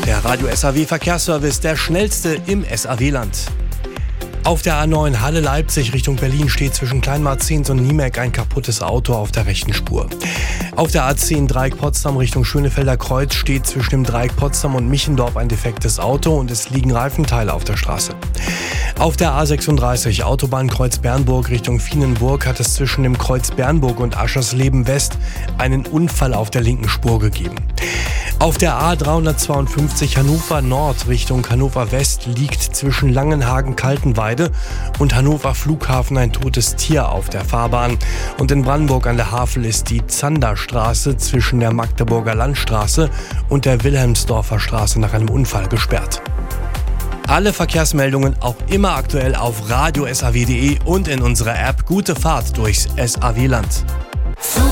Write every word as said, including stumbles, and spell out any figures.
Der Radio S A W Verkehrsservice, der schnellste im S A W-Land. Auf der A neun Halle-Leipzig Richtung Berlin steht zwischen Kleinmarzens und Niemek ein kaputtes Auto auf der rechten Spur. Auf der A zehn Dreieck Potsdam Richtung Schönefelder Kreuz steht zwischen dem Dreieck Potsdam und Michendorf ein defektes Auto und es liegen Reifenteile auf der Straße. Auf der A sechsunddreißig Autobahnkreuz Bernburg Richtung Vienenburg hat es zwischen dem Kreuz Bernburg und Aschersleben West einen Unfall auf der linken Spur gegeben. Auf der A dreihundertzweiundfünfzig Hannover Nord Richtung Hannover West liegt zwischen Langenhagen-Kaltenweide und Hannover Flughafen ein totes Tier auf der Fahrbahn. Und in Brandenburg an der Havel ist die Zanderstraße zwischen der Magdeburger Landstraße und der Wilhelmsdorfer Straße nach einem Unfall gesperrt. Alle Verkehrsmeldungen auch immer aktuell auf radio S A W punkt de und in unserer App Gute Fahrt durchs S A W-Land.